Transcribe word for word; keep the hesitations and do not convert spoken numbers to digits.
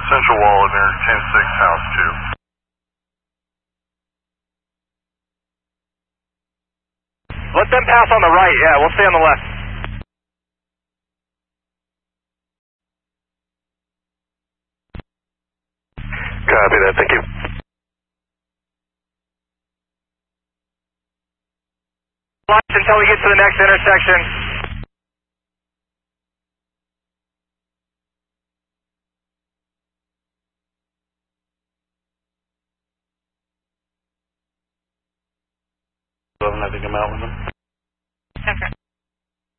Central wall near ten six house two. Let them pass on the right, yeah, we'll stay on the left. Copy that, thank you. Watch until we get to the next intersection. I think I'm out with them. Okay.